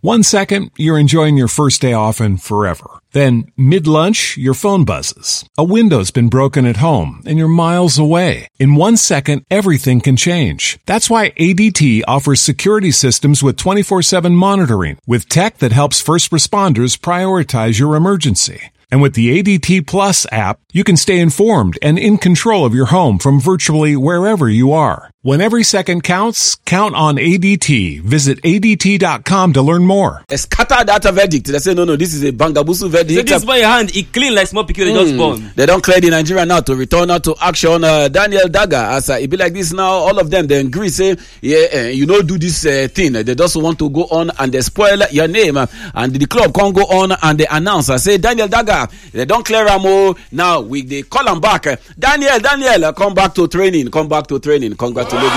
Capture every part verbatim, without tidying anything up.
One second, you're enjoying your first day off and forever. Then, mid-lunch, your phone buzzes. A window's been broken at home, and you're miles away. In one second, everything can change. That's why A D T offers security systems with twenty-four seven monitoring, with tech that helps first responders prioritize your emergency. And with the A D T Plus app, you can stay informed and in control of your home from virtually wherever you are. When every second counts, count on A D T. Visit A D T dot com to learn more. Scatter that verdict. They say, no, no, this is a Bangabusu verdict. So this by your hand, it clean like small pikin mm. just born. They don't clear the Nigeria now to return now to action. Uh, Daniel Daga, as uh, it be like this now, all of them, they agree, say, yeah, uh, you know, do this uh, thing. They just want to go on and they spoil your name. Uh, and the club can't go on and they announce, uh, say, Daniel Daga, they don't clear him. Oh, now we they call him back. Uh, Daniel, Daniel, uh, come back to training. Come back to training. Congratulations. To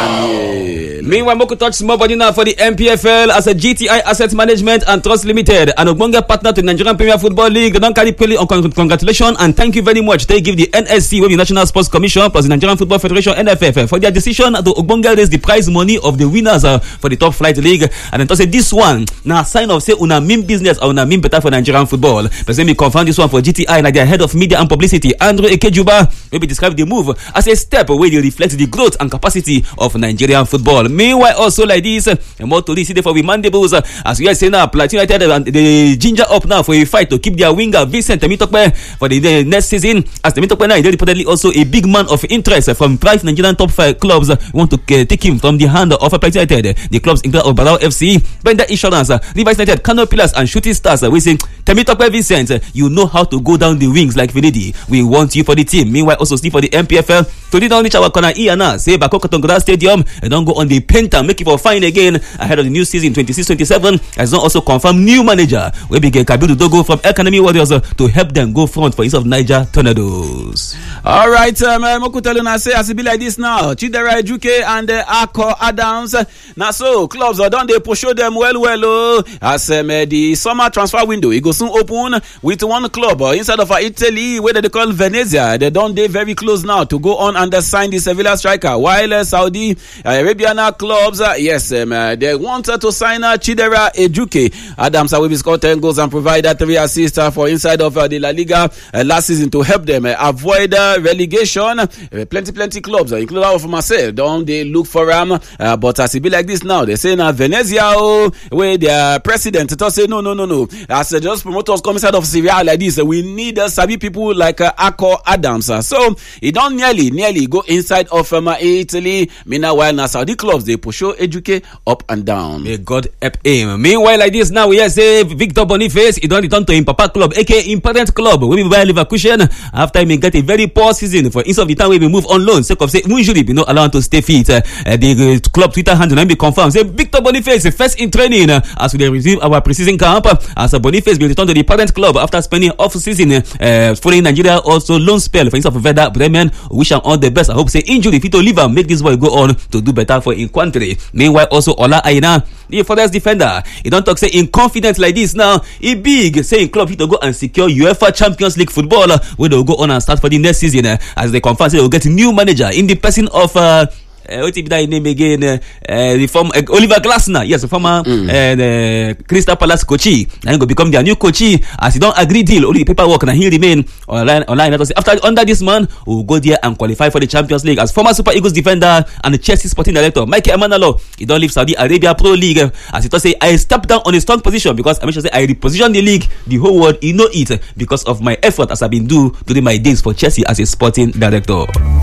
Daniel. Meanwhile, Moko touch small body now for the M P F L as a G T I Asset Management and Trust Limited, an Ogbonge partner to the Nigerian Premier Football League. They don't carry pay on congratulations and thank you very much. They give the N S C, the National Sports Commission, plus the Nigerian Football Federation (N F F) for their decision to Ogbonge raise the prize money of the winners uh, for the Top Flight League. And then to say this one now sign of say una mean business or una mean better for Nigerian football. But let me confirm this one for G T I and their head of media and publicity, Andrew Ekejuba, maybe describe the move as a step where they reflect the growth and capacity of Nigerian football. Meanwhile, also like this, and more to this for we mandibles, uh, as we are saying now, Plateau United and the ginger up now for a fight to keep their winger Vincent Temitope for the, the next season. As Temitope now is reportedly also a big man of interest uh, from five Nigerian top five clubs. Uh, want to uh, take him from the hand of Plateau United. The clubs include Obarao F C, Bender Insurance, uh, Rivers United, Kano Pillars, and Shooting Stars. Uh, we say Temitope Vincent, uh, you know how to go down the wings like Finidi. We want you for the team. Meanwhile, also see for the M P F L. To the down reach our corner Iana say Bako Katongora Stadium and don't go on the painter, make it for fine again ahead of the new season twenty-six twenty-seven. As not also confirm new manager we begin Kabiru Dogo from Academy Warriors uh, to help them go front for instead of Niger Tornadoes. All right, um, Mokuteluna say as it be like this now. Chidera Ejuke and uh, Akko Adams. Now so clubs are done they push them well well oh. As um, uh, the summer transfer window it goes soon open with one club uh, inside of uh, Italy where they call Venezia. They done they very close now to go on and uh, sign the Sevilla striker. While uh, Saudi uh, Arabian clubs uh, yes um, uh, they want uh, to sign uh, Chidera Ejuke. Adams uh, will be scored ten goals and provided three assists uh, for inside of uh, the La Liga uh, last season to help them uh, avoid uh, relegation. Uh, plenty plenty clubs uh, including of Marseille don't they look for him uh, but as it be like this now they say now Venezia oh, where their president to say no no no no as uh, just promoters come inside of Syria like this uh, we need uh, Sabi people like uh, Akko Adams uh, so he don't nearly nearly go inside of um, Italy. Meanwhile now Saudi clubs they push Ejuke up and down. May God help him. Meanwhile like this now we have say Victor Boniface he don't return to him Papa club aka Important Club we be by Leverkusen after he get a very poor season for instead of the time we move on loan sake of say usually be not allowed to stay fit. Uh, uh, the uh, club Twitter handle and be confirmed say Victor Boniface first in training uh, as we resume our preseason camp uh, as uh, Boniface will return to the Parent Club after spending off season uh, following Nigeria also loan spell for instance of Werder Bremen. Wish him all the best. I hope say injury fit to leave and make this boy go on to do better for in country. Meanwhile also Ola Aina the forest defender he don't talk say in confidence like this now he big saying club fit to go and secure UEFA Champions League football uh, where they'll go on and start for the next season uh, as they confirm say they'll get a new manager in the person of uh, Uh, what is that name again? Uh, uh, the former uh, Oliver Glasner, yes, the former mm. uh, the Crystal Palace coachee. And he go become their new coachee as he don't agree deal. Only the paperwork and he remain online. Online. After under this man, we'll go there and qualify for the Champions League as former Super Eagles defender and the Chelsea sporting director Michael Emanalo. He don't leave Saudi Arabia Pro League uh, as he thought say I stepped down on a strong position because I mentioned say I reposition the league. The whole world he know it because of my effort as I've been do during my days for Chelsea as a sporting director.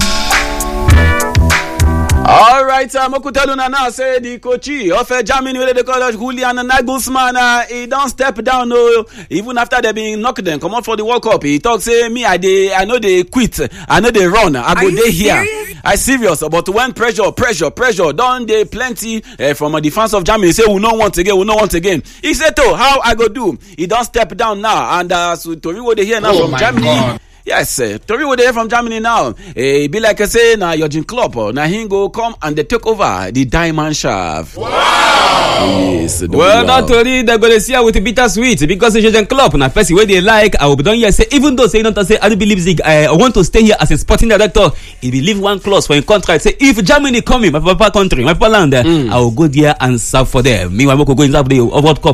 All right, uh, Mokuteluna now say the coachee of uh, Germany where they call it Julian Nagelsmann. Uh, he don't step down no. Even after they been knocked them come out for the World Cup. He talks say me I they I know they quit. I know they run. I go they here. I serious. But when pressure, pressure, pressure, don't they plenty uh, from a defense of Germany say we no want again, we no want again. He said to how I go do. He don't step down now and uh, so Tori they hear now oh from Germany. God. Yes, uh, Tori would hear from Germany now. Uh, be like I say, now Jurgen Klopp, uh, now he go come and they take over the diamond shaft. Wow! Yes, well, not Tori, they're going to see her with a bittersweet because Jurgen Klopp, now person where they like, I will be done here. Say even though say not to say I don't believe Zig, I want to stay here as a sporting director. He will leave one clause for a contract. Say if Germany come in, my papa country, my papa land, mm. I will go there and serve for them. Meanwhile, we will go inside the World Cup.